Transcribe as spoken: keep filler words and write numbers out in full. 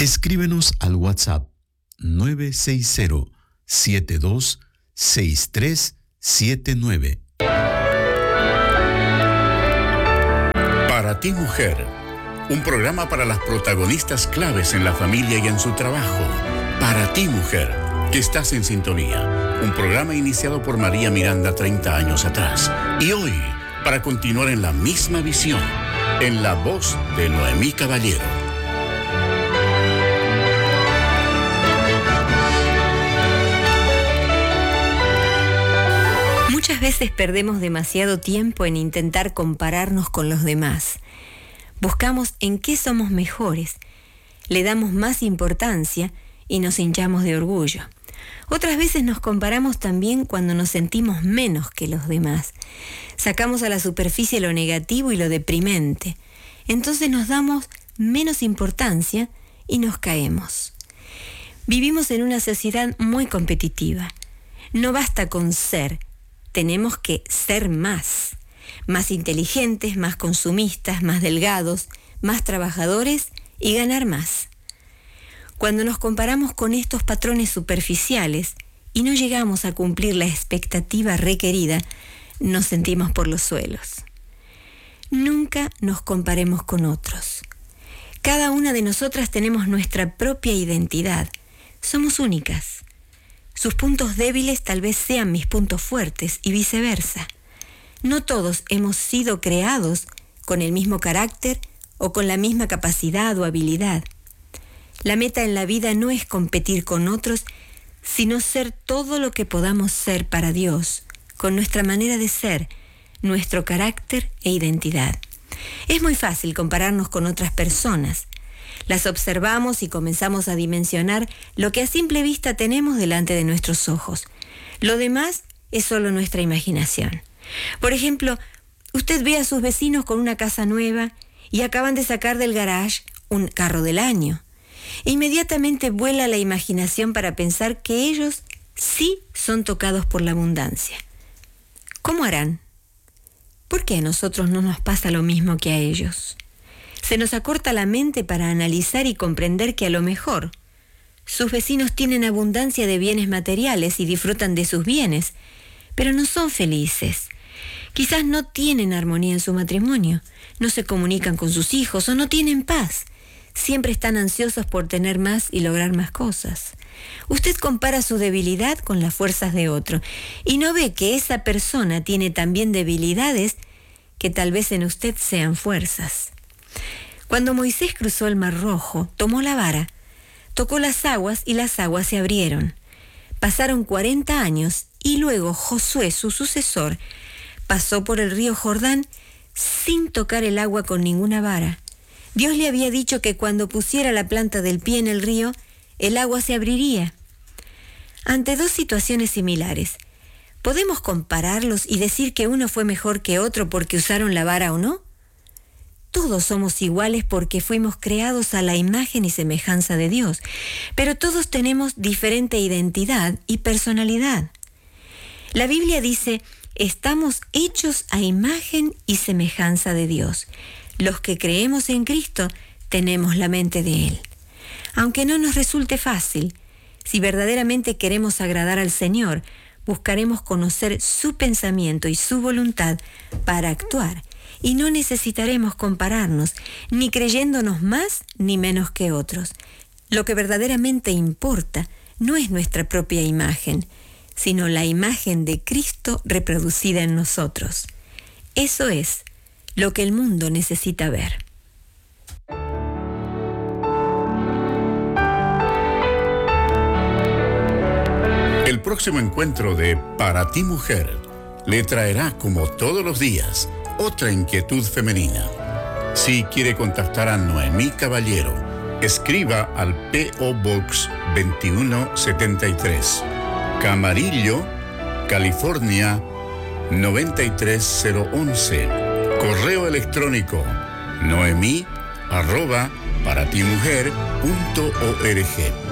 Escríbenos al WhatsApp nueve seis cero, siete dos seis tres siete nueve. Para ti, mujer, un programa para las protagonistas claves en la familia y en su trabajo. Para ti, mujer, que estás en sintonía. Un programa iniciado por María Miranda treinta años atrás. Y hoy, para continuar en la misma visión, en la voz de Noemí Caballero. Muchas veces perdemos demasiado tiempo en intentar compararnos con los demás. Buscamos en qué somos mejores, le damos más importancia y nos hinchamos de orgullo. Otras veces nos comparamos también cuando nos sentimos menos que los demás. Sacamos a la superficie lo negativo y lo deprimente. Entonces nos damos menos importancia y nos caemos. Vivimos en una sociedad muy competitiva. No basta con ser, tenemos que ser más. Más inteligentes, más consumistas, más delgados, más trabajadores y ganar más. Cuando nos comparamos con estos patrones superficiales y no llegamos a cumplir la expectativa requerida, nos sentimos por los suelos. Nunca nos comparemos con otros. Cada una de nosotras tenemos nuestra propia identidad. Somos únicas. Sus puntos débiles tal vez sean mis puntos fuertes y viceversa. No todos hemos sido creados con el mismo carácter o con la misma capacidad o habilidad. La meta en la vida no es competir con otros, sino ser todo lo que podamos ser para Dios, con nuestra manera de ser, nuestro carácter e identidad. Es muy fácil compararnos con otras personas. Las observamos y comenzamos a dimensionar lo que a simple vista tenemos delante de nuestros ojos. Lo demás es solo nuestra imaginación. Por ejemplo, usted ve a sus vecinos con una casa nueva y acaban de sacar del garage un carro del año. Inmediatamente vuela la imaginación para pensar que ellos sí son tocados por la abundancia. ¿Cómo harán? ¿Por qué a nosotros no nos pasa lo mismo que a ellos? Se nos acorta la mente para analizar y comprender que a lo mejor sus vecinos tienen abundancia de bienes materiales y disfrutan de sus bienes, pero no son felices. Quizás no tienen armonía en su matrimonio, no se comunican con sus hijos o no tienen paz. Siempre están ansiosos por tener más y lograr más cosas. Usted compara su debilidad con las fuerzas de otro y no ve que esa persona tiene también debilidades que tal vez en usted sean fuerzas. Cuando Moisés cruzó el Mar Rojo, tomó la vara, tocó las aguas y las aguas se abrieron. Pasaron cuarenta años y luego Josué, su sucesor, pasó por el río Jordán sin tocar el agua con ninguna vara. Dios le había dicho que cuando pusiera la planta del pie en el río, el agua se abriría. Ante dos situaciones similares, ¿podemos compararlos y decir que uno fue mejor que otro porque usaron la vara o no? Todos somos iguales porque fuimos creados a la imagen y semejanza de Dios, pero todos tenemos diferente identidad y personalidad. La Biblia dice: estamos hechos a imagen y semejanza de Dios. Los que creemos en Cristo tenemos la mente de Él. Aunque no nos resulte fácil, si verdaderamente queremos agradar al Señor, buscaremos conocer su pensamiento y su voluntad para actuar, y no necesitaremos compararnos, ni creyéndonos más ni menos que otros. Lo que verdaderamente importa no es nuestra propia imagen, sino la imagen de Cristo reproducida en nosotros. Eso es lo que el mundo necesita ver. El próximo encuentro de Para ti, mujer le traerá, como todos los días, otra inquietud femenina. Si quiere contactar a Noemí Caballero, escriba al P O Box veintiuno setenta y tres, Camarillo, California noventa y tres cero once. Correo electrónico noemí arroba paratimujer punto org.